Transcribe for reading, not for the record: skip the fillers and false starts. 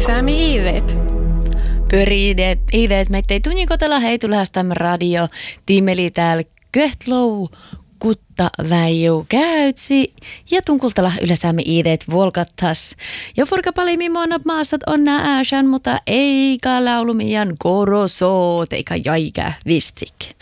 Ylesäämi iiveet. Pyöriidet, ideet meittei tunnikotella heitulehästämme radio. Tiimeli täällä köhtlou kutta väiju käytsi ja tunkultala ylesäämi ideet volkattas. Ja furka palimi mona maasat on nää ääsän, mutta eikä laulumian korosoot eikä jäikä vistik.